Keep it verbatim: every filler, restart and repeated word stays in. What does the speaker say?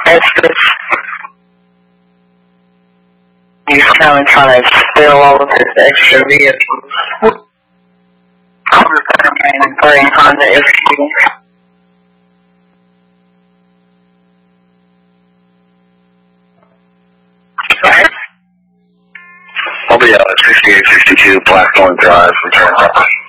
Estes. He's now trying to steal all of his extra vehicles. And bring Honda S Q. I'll be out at sixty-eight sixty-two Blackthorn Drive, return.